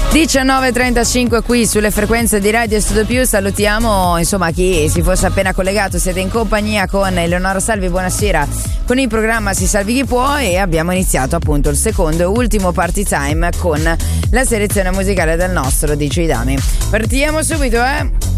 19:35 qui sulle frequenze di Radio Studio Più. Salutiamo insomma chi si fosse appena collegato. Siete in compagnia con Eleonora Salvi, buonasera, con il programma Si Salvi Chi Può, e abbiamo iniziato appunto il secondo e ultimo party time con la selezione musicale del nostro DJ Dami. Partiamo subito,